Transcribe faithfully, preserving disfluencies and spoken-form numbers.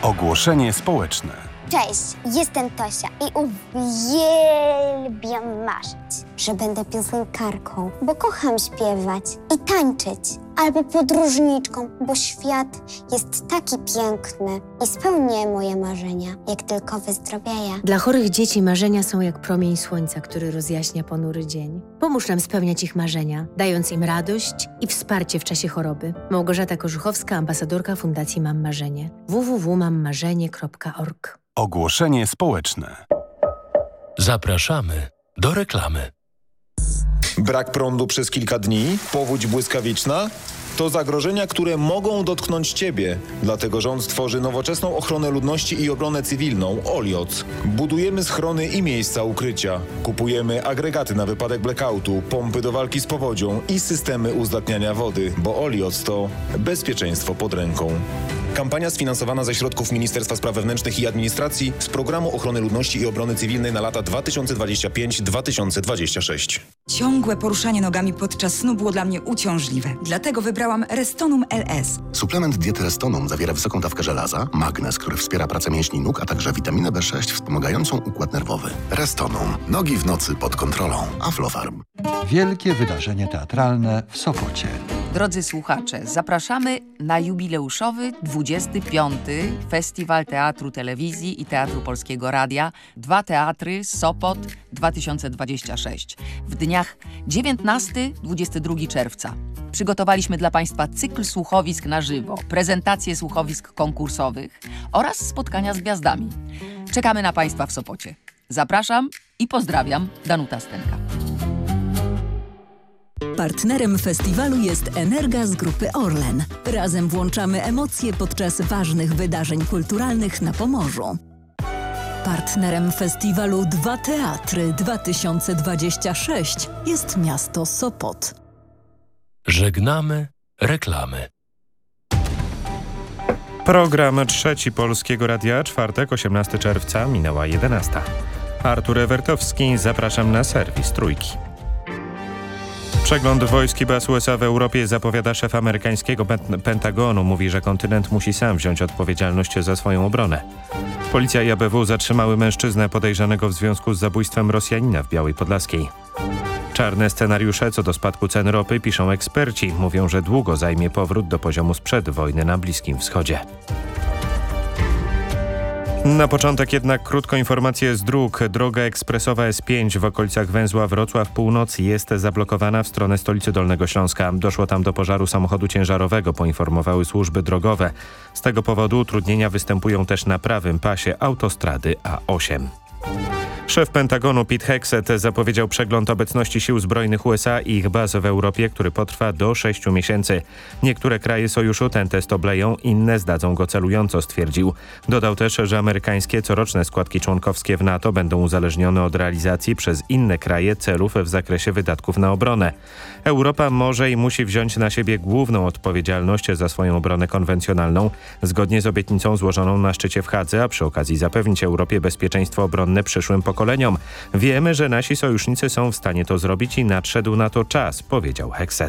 Ogłoszenie społeczne. Cześć, jestem Tosia i uwielbiam marzyć, że będę piosenkarką, bo kocham śpiewać i tańczyć. Albo podróżniczką, bo świat jest taki piękny i spełnię moje marzenia, jak tylko wyzdrowieję. Dla chorych dzieci marzenia są jak promień słońca, który rozjaśnia ponury dzień. Pomóż nam spełniać ich marzenia, dając im radość i wsparcie w czasie choroby. Małgorzata Korzuchowska, ambasadorka Fundacji Mam Marzenie. w w w kropka mam marzenie kropka org. Ogłoszenie społeczne. Zapraszamy do reklamy. Brak prądu przez kilka dni? Powódź błyskawiczna? To zagrożenia, które mogą dotknąć Ciebie. Dlatego rząd tworzy nowoczesną ochronę ludności i obronę cywilną OLIOC. Budujemy schrony i miejsca ukrycia. Kupujemy agregaty na wypadek blackoutu, pompy do walki z powodzią i systemy uzdatniania wody, bo OLIOC to bezpieczeństwo pod ręką. Kampania sfinansowana ze środków Ministerstwa Spraw Wewnętrznych i Administracji z Programu Ochrony Ludności i Obrony Cywilnej na lata dwa tysiące dwudziesty piąty do dwa tysiące dwudziestego szóstego. Ciągłe poruszanie nogami podczas snu było dla mnie uciążliwe. Dlatego wybrałam Restonum L S. Suplement diety Restonum zawiera wysoką dawkę żelaza, magnez, który wspiera pracę mięśni nóg, a także witaminę B sześć wspomagającą układ nerwowy. Restonum. Nogi w nocy pod kontrolą. Aflofarm. Wielkie wydarzenie teatralne w Sopocie. Drodzy słuchacze, zapraszamy na jubileuszowy dwudziesty piąty Festiwal Teatru Telewizji i Teatru Polskiego Radia. Dwa teatry, Sopot dwa tysiące dwudziesty szósty. W dniach dziewiętnastego do dwudziestego drugiego czerwca. Przygotowaliśmy dla Państwa cykl słuchowisk na żywo, prezentacje słuchowisk konkursowych oraz spotkania z gwiazdami. Czekamy na Państwa w Sopocie. Zapraszam i pozdrawiam, Danuta Stenka. Partnerem festiwalu jest Energa z Grupy Orlen. Razem włączamy emocje podczas ważnych wydarzeń kulturalnych na Pomorzu. Partnerem festiwalu Dwa Teatry dwa tysiące dwudziesty szósty jest miasto Sopot. Żegnamy reklamy. Program Trzeci Polskiego Radia, czwartek, osiemnastego czerwca, minęła jedenasta. Artur Ewertowski, zapraszam na serwis Trójki. Przegląd wojsk i baz U S A w Europie zapowiada szef amerykańskiego Pentagonu. Mówi, że kontynent musi sam wziąć odpowiedzialność za swoją obronę. Policja i A B W zatrzymały mężczyznę podejrzanego w związku z zabójstwem Rosjanina w Białej Podlaskiej. Czarne scenariusze co do spadku cen ropy piszą eksperci. Mówią, że długo zajmie powrót do poziomu sprzed wojny na Bliskim Wschodzie. Na początek jednak krótko informacje z dróg. Droga ekspresowa S pięć w okolicach węzła Wrocław Północ jest zablokowana w stronę stolicy Dolnego Śląska. Doszło tam do pożaru samochodu ciężarowego, poinformowały służby drogowe. Z tego powodu utrudnienia występują też na prawym pasie autostrady A osiem. Szef Pentagonu Pete Hegseth zapowiedział przegląd obecności sił zbrojnych U S A i ich baz w Europie, który potrwa do sześciu miesięcy. Niektóre kraje sojuszu ten test obleją, inne zdadzą go celująco, stwierdził. Dodał też, że amerykańskie coroczne składki członkowskie w NATO będą uzależnione od realizacji przez inne kraje celów w zakresie wydatków na obronę. Europa może i musi wziąć na siebie główną odpowiedzialność za swoją obronę konwencjonalną, zgodnie z obietnicą złożoną na szczycie w Hadze, a przy okazji zapewnić Europie bezpieczeństwo obronne przyszłym pokoleniom. Wiemy, że nasi sojusznicy są w stanie to zrobić i nadszedł na to czas, powiedział Hegseth.